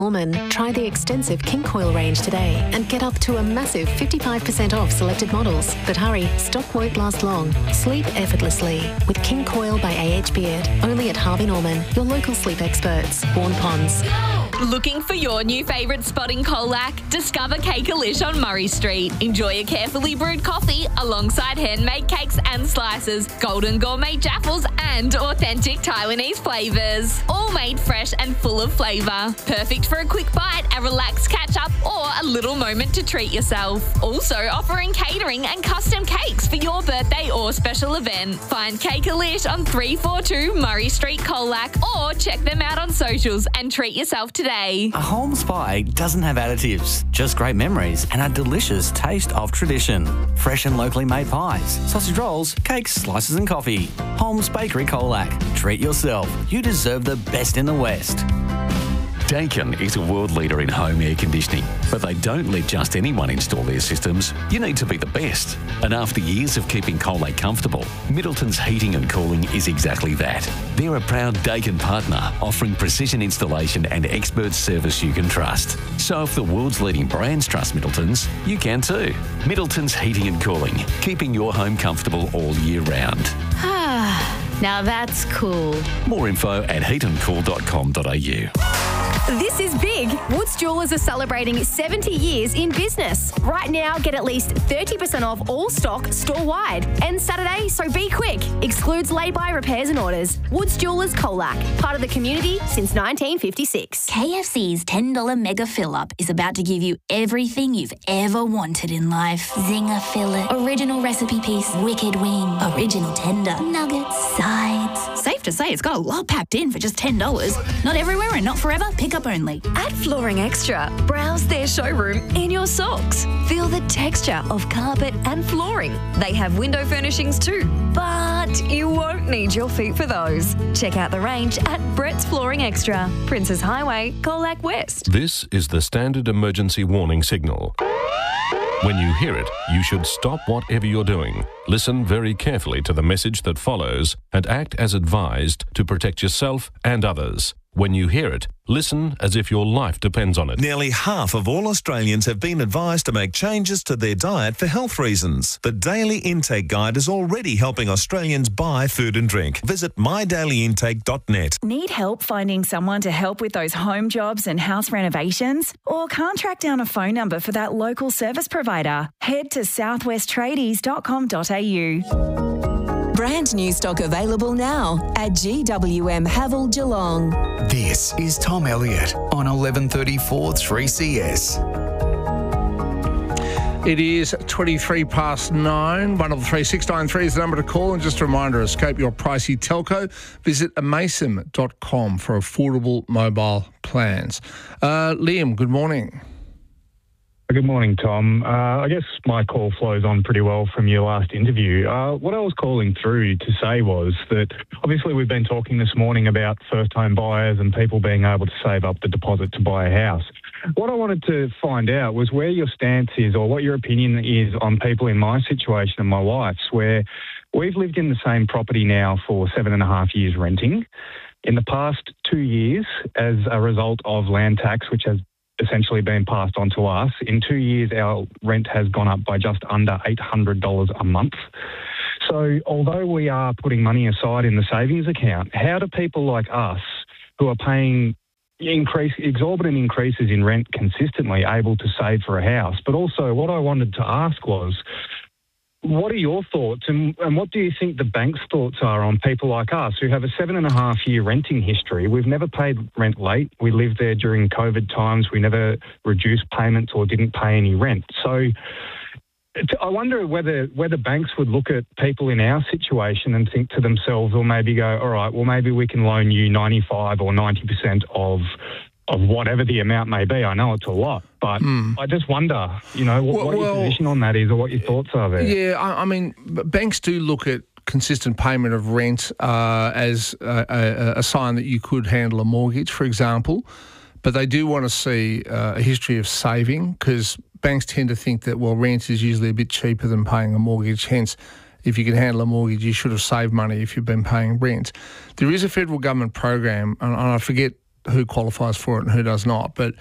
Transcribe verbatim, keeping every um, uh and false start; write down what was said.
Norman, try the extensive King Coil range today and get up to a massive fifty-five percent off selected models. But hurry, stock won't last long. Sleep effortlessly with King Coil by A H Beard. Only at Harvey Norman, your local sleep experts. Vaughan Ponds. Looking for your new favourite spot in Colac? Discover Cake-A-Lish on Murray Street. Enjoy a carefully brewed coffee alongside handmade cakes and slices, golden gourmet jaffles and authentic Taiwanese flavours. All made fresh and full of flavour. Perfect for a quick bite, a relaxed catch-up or a little moment to treat yourself. Also offering catering and custom cakes for your birthday or special event. Find Cake-A-Lish on three forty-two Murray Street, Colac, or check them out on socials and treat yourself today. A home pie doesn't have additives, just great memories and a delicious taste of tradition. Fresh and locally made pies, sausage rolls, cakes, slices and coffee. Holmes Bakery, Colac. Treat yourself. You deserve the best in the West. Daikin is a world leader in home air conditioning, but they don't let just anyone install their systems. You need to be the best. And after years of keeping Colac comfortable, Middleton's Heating and Cooling is exactly that. They're a proud Daikin partner, offering precision installation and expert service you can trust. So if the world's leading brands trust Middleton's, you can too. Middleton's Heating and Cooling, keeping your home comfortable all year round. Ah, now that's cool. More info at heat and cool dot com dot a u. This is big. Woods Jewellers are celebrating seventy years in business. Right now, get at least thirty percent off all stock store-wide. And Saturday, so be quick. Excludes lay-by repairs and orders. Woods Jewellers Colac, part of the community since nineteen fifty-six. K F C's ten dollars Mega Fill-Up is about to give you everything you've ever wanted in life. Zinger fillet, original recipe piece, wicked wing, original tender, nuggets, sides. Safe to say it's got a lot packed in for just ten dollars. Not everywhere and not forever. Pick up only. At Flooring Extra, browse their showroom in your socks. Feel the texture of carpet and flooring. They have window furnishings too, but you won't need your feet for those. Check out the range at Brett's Flooring Extra, Princess Highway, Colac West. This is the standard emergency warning signal. When you hear it, you should stop whatever you're doing. Listen very carefully to the message that follows and act as advised to protect yourself and others. When you hear it, listen as if your life depends on it. Nearly half of all Australians have been advised to make changes to their diet for health reasons. The Daily Intake Guide is already helping Australians buy food and drink. Visit my daily intake dot net. Need help finding someone to help with those home jobs and house renovations? Or can't track down a phone number for that local service provider? Head to south west tradies dot com dot a u. Brand new stock available now at G W M Haval Geelong. This is Tom Elliott on eleven thirty-four three C S. It is twenty-three past nine. One of the three six nine three is the number to call. And just a reminder, escape your pricey telco. Visit amasim dot com for affordable mobile plans. Uh, Liam, good morning. Good morning, Tom. Uh, I guess my call flows on pretty well from your last interview. Uh, what I was calling through to say was that obviously we've been talking this morning about first-home buyers and people being able to save up the deposit to buy a house. What I wanted to find out was where your stance is or what your opinion is on people in my situation and my wife's, where we've lived in the same property now for seven and a half years renting. In the past two years, as a result of land tax, which has essentially been passed on to us, in two years our rent has gone up by just under eight hundred dollars a month. So although we are putting money aside in the savings account, how do people like us who are paying increase exorbitant increases in rent consistently able to save for a house? But also what I wanted to ask was, what are your thoughts and, and what do you think the bank's thoughts are on people like us who have a seven and a half year renting history? We've never paid rent late. We lived there during COVID times. We never reduced payments or didn't pay any rent. So I wonder whether whether banks would look at people in our situation and think to themselves, or maybe go, all right, well, maybe we can loan you ninety-five or ninety percent of of whatever the amount may be. I know it's a lot, but mm. I just wonder, you know, what, well, what your position on that is or what your thoughts are there. Yeah, I, I mean, banks do look at consistent payment of rent uh, as a, a, a sign that you could handle a mortgage, for example, but they do want to see uh, a history of saving, because banks tend to think that, well, rent is usually a bit cheaper than paying a mortgage, hence if you can handle a mortgage, you should have saved money if you've been paying rent. There is a federal government program, and I forget who qualifies for it and who does not. But